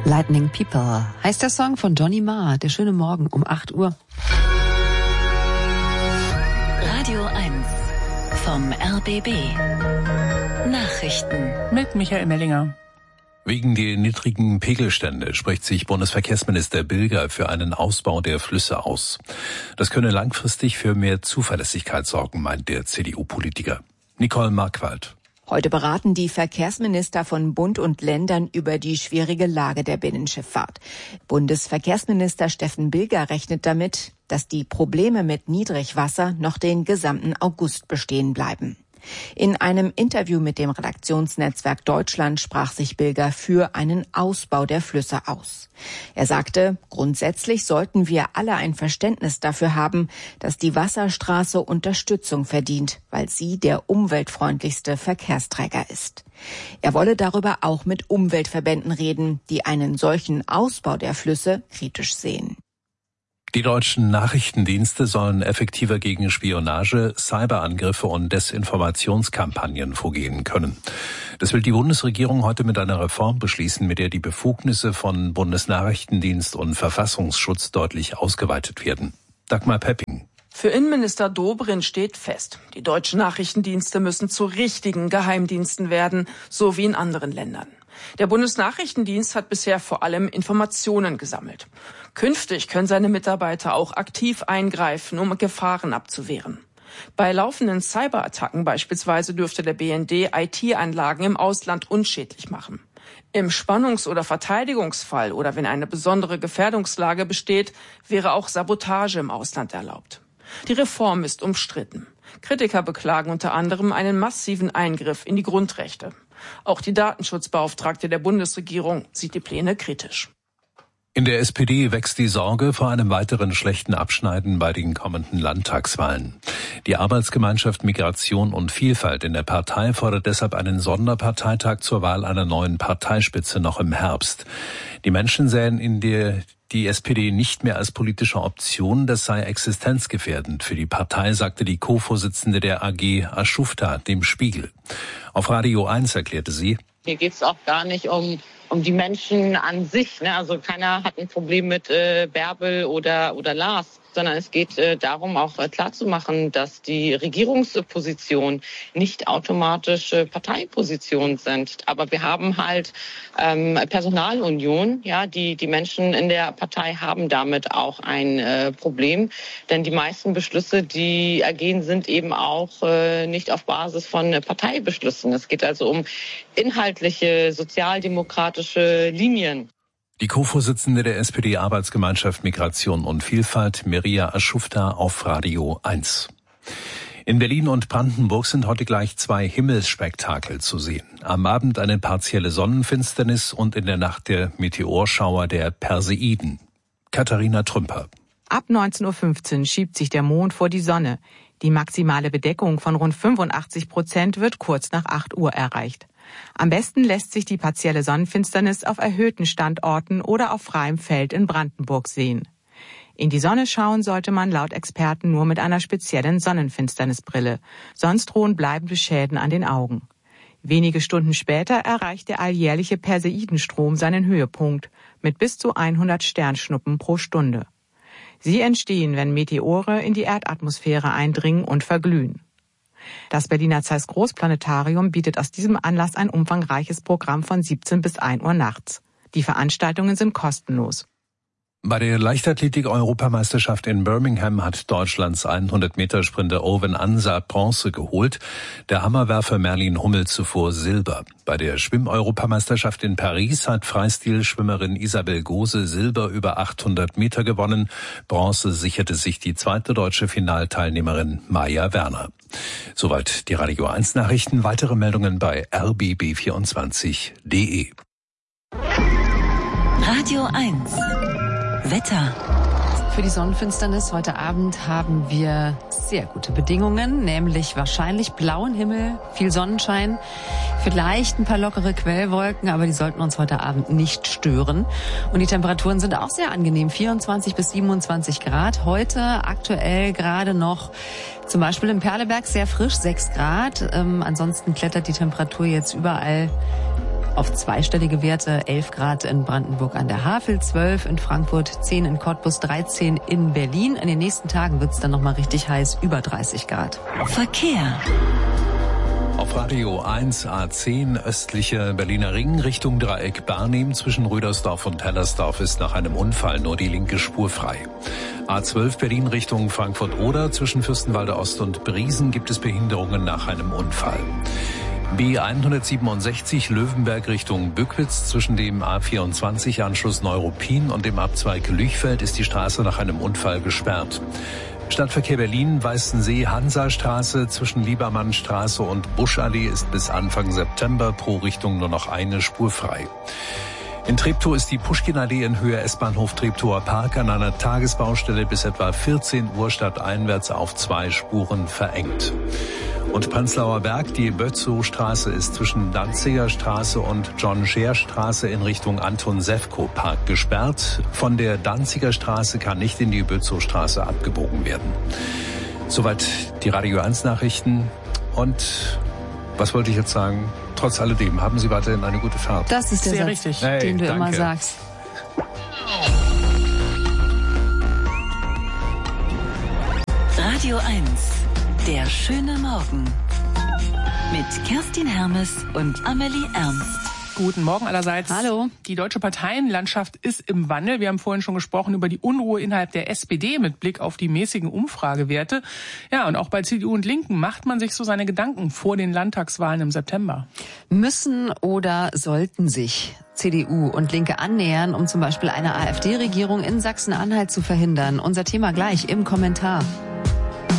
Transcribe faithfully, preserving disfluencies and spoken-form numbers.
Lightning People heißt der Song von Johnny Marr. Der schöne Morgen um acht Uhr. Radio eins vom R B B. Nachrichten mit Michael Mellinger. Wegen der niedrigen Pegelstände spricht sich Bundesverkehrsminister Bilger für einen Ausbau der Flüsse aus. Das könne langfristig für mehr Zuverlässigkeit sorgen, meint der C D U-Politiker. Nicole Markwald. Heute beraten die Verkehrsminister von Bund und Ländern über die schwierige Lage der Binnenschifffahrt. Bundesverkehrsminister Steffen Bilger rechnet damit, dass die Probleme mit Niedrigwasser noch den gesamten August bestehen bleiben. In einem Interview mit dem Redaktionsnetzwerk Deutschland sprach sich Bilger für einen Ausbau der Flüsse aus. Er sagte, grundsätzlich sollten wir alle ein Verständnis dafür haben, dass die Wasserstraße Unterstützung verdient, weil sie der umweltfreundlichste Verkehrsträger ist. Er wolle darüber auch mit Umweltverbänden reden, die einen solchen Ausbau der Flüsse kritisch sehen. Die deutschen Nachrichtendienste sollen effektiver gegen Spionage, Cyberangriffe und Desinformationskampagnen vorgehen können. Das will die Bundesregierung heute mit einer Reform beschließen, mit der die Befugnisse von Bundesnachrichtendienst und Verfassungsschutz deutlich ausgeweitet werden. Dagmar Pepping. Für Innenminister Dobrindt steht fest, die deutschen Nachrichtendienste müssen zu richtigen Geheimdiensten werden, so wie in anderen Ländern. Der Bundesnachrichtendienst hat bisher vor allem Informationen gesammelt. Künftig können seine Mitarbeiter auch aktiv eingreifen, um Gefahren abzuwehren. Bei laufenden Cyberattacken beispielsweise dürfte der B N D I T-Anlagen im Ausland unschädlich machen. Im Spannungs- oder Verteidigungsfall oder wenn eine besondere Gefährdungslage besteht, wäre auch Sabotage im Ausland erlaubt. Die Reform ist umstritten. Kritiker beklagen unter anderem einen massiven Eingriff in die Grundrechte. Auch die Datenschutzbeauftragte der Bundesregierung sieht die Pläne kritisch. In der S P D wächst die Sorge vor einem weiteren schlechten Abschneiden bei den kommenden Landtagswahlen. Die Arbeitsgemeinschaft Migration und Vielfalt in der Partei fordert deshalb einen Sonderparteitag zur Wahl einer neuen Parteispitze noch im Herbst. Die Menschen sähen in der die S P D nicht mehr als politische Option, das sei existenzgefährdend für die Partei, sagte die Co-Vorsitzende der A G Aschufta dem Spiegel. Auf Radio eins erklärte sie: Hier geht es auch gar nicht um um die Menschen an sich, ne? Also keiner hat ein Problem mit äh, Bärbel oder oder Lars, sondern es geht äh, darum, auch äh, klarzumachen, dass die Regierungspositionen nicht automatisch äh, Parteipositionen sind. Aber wir haben halt ähm, Personalunion, ja, die die Menschen in der Partei haben damit auch ein äh, Problem, denn die meisten Beschlüsse, die ergehen, sind eben auch äh, nicht auf Basis von äh, Parteibeschlüssen. Es geht also um inhaltliche, sozialdemokratische Linien. Die Co-Vorsitzende der S P D-Arbeitsgemeinschaft Migration und Vielfalt, Mirja Aschufta, auf Radio eins. In Berlin und Brandenburg sind heute gleich zwei Himmelsspektakel zu sehen. Am Abend eine partielle Sonnenfinsternis und in der Nacht der Meteorschauer der Perseiden. Katharina Trümper. Ab neunzehn Uhr fünfzehn schiebt sich der Mond vor die Sonne. Die maximale Bedeckung von rund fünfundachtzig Prozent wird kurz nach acht Uhr erreicht. Am besten lässt sich die partielle Sonnenfinsternis auf erhöhten Standorten oder auf freiem Feld in Brandenburg sehen. In die Sonne schauen sollte man laut Experten nur mit einer speziellen Sonnenfinsternisbrille, sonst drohen bleibende Schäden an den Augen. Wenige Stunden später erreicht der alljährliche Perseidenstrom seinen Höhepunkt mit bis zu hundert Sternschnuppen pro Stunde. Sie entstehen, wenn Meteore in die Erdatmosphäre eindringen und verglühen. Das Berliner Zeiss Großplanetarium bietet aus diesem Anlass ein umfangreiches Programm von siebzehn bis ein Uhr nachts. Die Veranstaltungen sind kostenlos. Bei der Leichtathletik-Europameisterschaft in Birmingham hat Deutschlands hundert-Meter-Sprinter Owen Ansah Bronze geholt, der Hammerwerfer Merlin Hummel zuvor Silber. Bei der Schwimm-Europameisterschaft in Paris hat Freistilschwimmerin Isabel Gose Silber über achthundert Meter gewonnen. Bronze sicherte sich die zweite deutsche Finalteilnehmerin Maja Werner. Soweit die Radio eins Nachrichten. Weitere Meldungen bei r b b vierundzwanzig punkt d e. Radio eins Wetter. Für die Sonnenfinsternis heute Abend haben wir sehr gute Bedingungen, nämlich wahrscheinlich blauen Himmel, viel Sonnenschein, vielleicht ein paar lockere Quellwolken, aber die sollten uns heute Abend nicht stören. Und die Temperaturen sind auch sehr angenehm, vierundzwanzig bis siebenundzwanzig Grad. Heute aktuell gerade noch zum Beispiel im Perleberg sehr frisch, sechs Grad. Ähm, ansonsten klettert die Temperatur jetzt überall auf zweistellige Werte. elf Grad in Brandenburg an der Havel, zwölf in Frankfurt, zehn in Cottbus, dreizehn in Berlin. In den nächsten Tagen wird es dann nochmal richtig heiß, über dreißig Grad. Verkehr. Auf Radio eins A zehn östlicher Berliner Ring Richtung Dreieck Barnim zwischen Rüdersdorf und Hellersdorf ist nach einem Unfall nur die linke Spur frei. A zwölf Berlin Richtung Frankfurt-Oder zwischen Fürstenwalde Ost und Briesen gibt es Behinderungen nach einem Unfall. B hundertsiebenundsechzig Löwenberg Richtung Bückwitz zwischen dem A vierundzwanzig Anschluss Neuruppin und dem Abzweig Lüchfeld ist die Straße nach einem Unfall gesperrt. Stadtverkehr Berlin, Weißensee, Hansastraße zwischen Liebermannstraße und Buschallee ist bis Anfang September pro Richtung nur noch eine Spur frei. In Treptow ist die Puschkinallee in Höhe S-Bahnhof Treptower Park an einer Tagesbaustelle bis etwa vierzehn Uhr stadteinwärts auf zwei Spuren verengt. Und Prenzlauer Berg, die Bötzow-Straße ist zwischen Danziger Straße und John-Scheer-Straße in Richtung Anton-Sewko-Park gesperrt. Von der Danziger Straße kann nicht in die Bötzow-Straße abgebogen werden. Soweit die Radio eins Nachrichten. Und was wollte ich jetzt sagen? Trotz alledem haben Sie weiterhin eine gute Fahrt. Das ist der Sehr Satz, richtig. Hey, den du danke. immer sagst. Radio eins. Der schöne Morgen. Mit Kerstin Hermes und Amelie Ernst. Guten Morgen allerseits. Hallo. Die deutsche Parteienlandschaft ist im Wandel. Wir haben vorhin schon gesprochen über die Unruhe innerhalb der S P D mit Blick auf die mäßigen Umfragewerte. Ja, und auch bei C D U und Linken macht man sich so seine Gedanken vor den Landtagswahlen im September. Müssen oder sollten sich C D U und Linke annähern, um zum Beispiel eine AfD-Regierung in Sachsen-Anhalt zu verhindern? Unser Thema gleich im Kommentar.